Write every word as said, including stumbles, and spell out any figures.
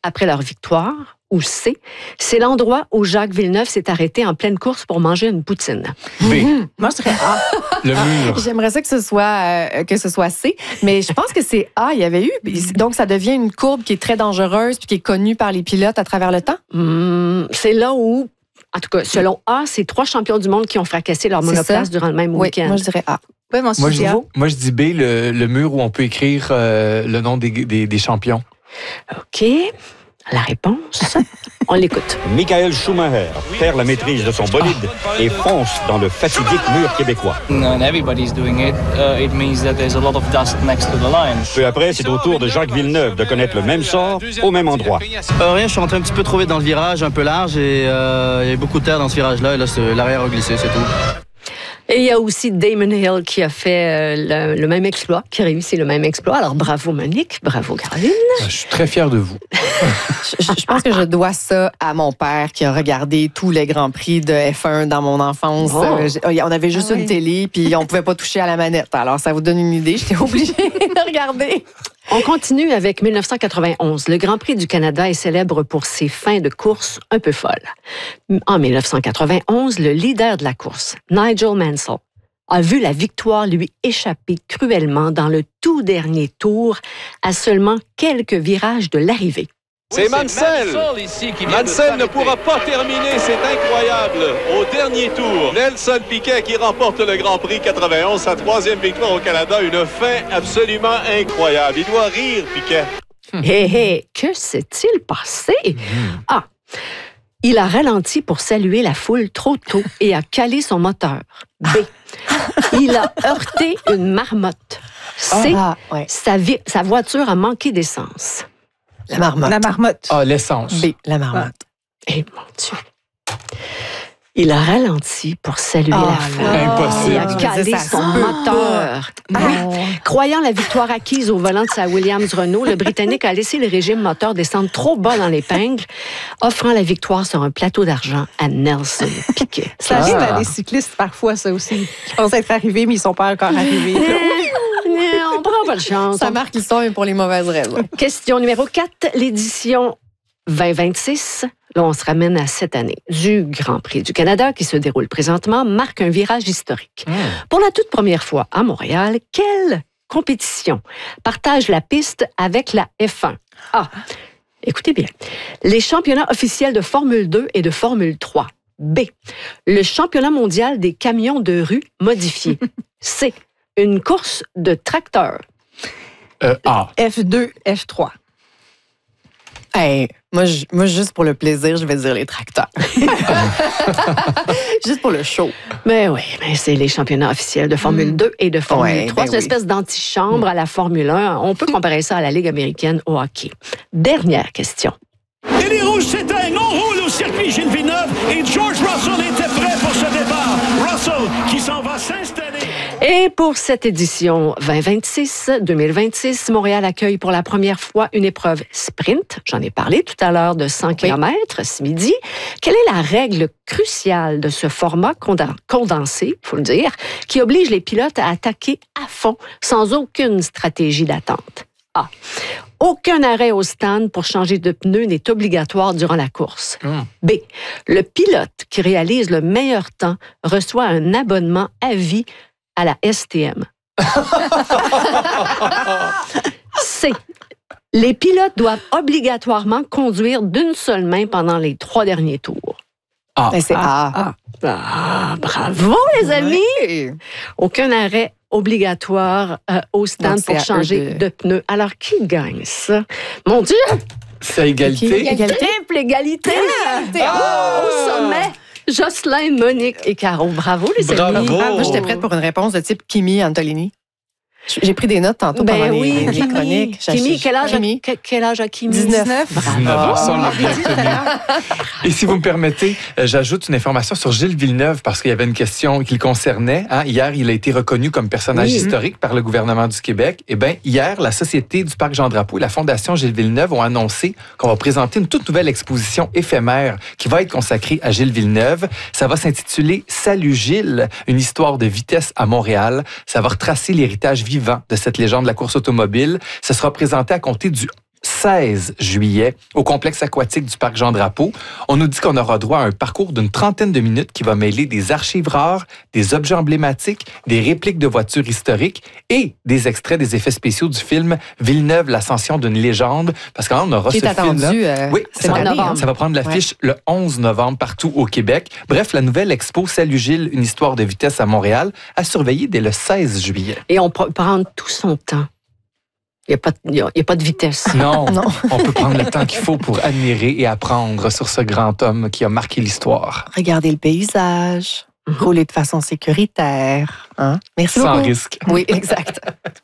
après leur victoire? Ou C, c'est l'endroit où Jacques Villeneuve s'est arrêté en pleine course pour manger une poutine? B. Mmh. Moi, je dirais A. Le mur. J'aimerais ça que ce soit euh, que ce soit C, mais je pense que c'est A. Il y avait eu, donc ça devient une courbe qui est très dangereuse puis qui est connue par les pilotes à travers le temps. Mmh, c'est là où, en tout cas, selon A, c'est trois champions du monde qui ont fracassé leur monoplace durant le même oui, week-end. Moi, je dirais A. Oui, moi, Moi, je dis, A. moi, je dis B, le, le mur où on peut écrire euh, le nom des, des, des champions. OK. La réponse, on l'écoute. Michael Schumacher perd la maîtrise de son bolide et fonce dans le fatidique mur québécois. And everybody's doing it. Uh, it means that there's a lot of dust next to the line. Peu après, c'est au tour de Jacques Villeneuve de connaître le même sort au même endroit. Euh, rien, je suis rentré un petit peu trop vite dans le virage, un peu large, et euh, il y a beaucoup de terre dans ce virage-là, et là, c'est, l'arrière a glissé, c'est tout. Et il y a aussi Damon Hill qui a fait euh, le, le même exploit, qui a réussi le même exploit. Alors, bravo Monique, bravo Caroline. Je suis très fier de vous. je, je pense que je dois ça à mon père qui a regardé tous les Grands Prix de F un dans mon enfance. Oh. Euh, on avait juste ah, une oui. télé, puis on pouvait pas toucher à la manette. Alors, ça vous donne une idée. J'étais obligée de regarder. On continue avec dix-neuf cent quatre-vingt-onze. Le Grand Prix du Canada est célèbre pour ses fins de course un peu folles. En dix-neuf cent quatre-vingt-onze, le leader de la course, Nigel Mansell, a vu la victoire lui échapper cruellement dans le tout dernier tour à seulement quelques virages de l'arrivée. C'est Mansell. Mansell ne pourra pas terminer, c'est incroyable. Au dernier tour, Nelson Piquet qui remporte le Grand Prix quatre-vingt-onze, sa troisième victoire au Canada, une fin absolument incroyable. Il doit rire, Piquet. Hé, hé, que s'est-il passé? Ah, il a ralenti pour saluer la foule trop tôt et a calé son moteur. B, il a heurté une marmotte. C, ah, ouais. sa, vi- sa voiture a manqué d'essence. La marmotte. La marmotte. Ah, l'essence. B, la marmotte. Eh mon Dieu. Il a ralenti pour saluer oh la foule. Impossible. Il a calé son moteur. Oui. Croyant la victoire acquise au volant de sa Williams Renault, le Britannique a laissé le régime moteur descendre trop bas dans l'épingle, offrant la victoire sur un plateau d'argent à Nelson Piquet. Ça arrive ah. à des cyclistes parfois, ça aussi. Qui pensent être arrivés, mais ils ne sont pas encore arrivés. On prend pas de chance. Ça marque l'histoire pour les mauvaises raisons. Question numéro quatre, l'édition vingt vingt-six. Là, on se ramène à cette année. Du Grand Prix du Canada, qui se déroule présentement, marque un virage historique. Mmh. Pour la toute première fois à Montréal, quelle compétition partage la piste avec la F un? A. Écoutez bien. Les championnats officiels de Formule deux et de Formule trois. B. Le championnat mondial des camions de rue modifiés. C. Une course de tracteurs. Euh, A. F deux, F trois. Hey, moi, je, moi, juste pour le plaisir, je vais dire les tracteurs. Juste pour le show. Mais oui, mais c'est les championnats officiels de Formule mmh. deux et de Formule ouais, trois. Ben c'est une oui. espèce d'antichambre mmh. à la Formule un. On peut comparer ça à la Ligue américaine au hockey. Dernière question. Et les rouges s'éteignent. On roule au circuit Gilles Villeneuve et George Russell était prêt pour ce départ. Russell qui s'en va s'installer. Et pour cette édition vingt vingt-six, deux mille vingt-six, Montréal accueille pour la première fois une épreuve sprint. J'en ai parlé tout à l'heure de cent kilomètres ce midi. Quelle est la règle cruciale de ce format condensé, il faut le dire, qui oblige les pilotes à attaquer à fond sans aucune stratégie d'attente? A. Aucun arrêt au stand pour changer de pneu n'est obligatoire durant la course. Mm. B. Le pilote qui réalise le meilleur temps reçoit un abonnement à vie à la S T M. C. Les pilotes doivent obligatoirement conduire d'une seule main pendant les trois derniers tours. A. Ben, c'est A. Ah, ah, bravo, les amis! Oui. Aucun arrêt obligatoire euh, au stand Donc, pour changer de... de pneus. Alors, qui gagne ça? Mon Dieu! C'est égalité. Égalité. Triple égalité. égalité. Oh, au sommet. Jocelyn, Monique et Caro. Bravo, les Bravo. amis. Moi, j'étais prête pour une réponse de type Kimi Antolini. J'ai pris des notes tantôt ben pendant oui, les, les Kimi. chroniques. Kimi, quel âge, Kimi. A, quel âge a Kimi? dix-neuf. dix-neuf, ça, on l'a bien tenu. Et si vous me permettez, j'ajoute une information sur Gilles Villeneuve parce qu'il y avait une question qui le concernait. Hein. Hier, il a été reconnu comme personnage oui. historique par le gouvernement du Québec. Eh bien, hier, la Société du Parc Jean-Drapeau et la Fondation Gilles Villeneuve ont annoncé qu'on va présenter une toute nouvelle exposition éphémère qui va être consacrée à Gilles Villeneuve. Ça va s'intituler « Salut Gilles, une histoire de vitesse à Montréal ». Ça va retracer l'héritage vivant de cette légende de la course automobile. Ça sera présenté à compter du seize juillet au complexe aquatique du Parc Jean-Drapeau. On nous dit qu'on aura droit à un parcours d'une trentaine de minutes qui va mêler des archives rares, des objets emblématiques, des répliques de voitures historiques et des extraits des effets spéciaux du film Villeneuve, l'ascension d'une légende. Parce qu'on aura qui ce est attendu, film-là. Euh, oui, ça va, novembre. ça va prendre l'affiche ouais. le onze novembre partout au Québec. Bref, la nouvelle expo Salut Gilles, une histoire de vitesse à Montréal, à surveiller dès le seize juillet. Et on peut prendre tout son temps. Il n'y a, pas de- il y a- il y a pas de vitesse. Non, Non. on peut prendre le temps qu'il faut pour admirer et apprendre sur ce grand homme qui a marqué l'histoire. Regardez le paysage, Mhm. rouler de façon sécuritaire. Hein? Merci Sans beaucoup. risque. Oui, exact.